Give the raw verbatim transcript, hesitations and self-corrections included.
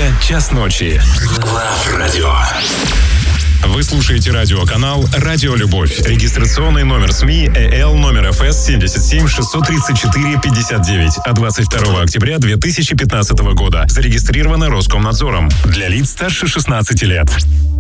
Уже час ночи. Лав Радио. Вы слушаете радиоканал «Радио Любовь». Регистрационный номер СМИ ЭЛ номер эф эс семьдесят семь шестьсот тридцать четыре пятьдесят девять от двадцать второго октября две тысячи пятнадцатого года. Зарегистрировано Роскомнадзором. Для лиц старше шестнадцати лет.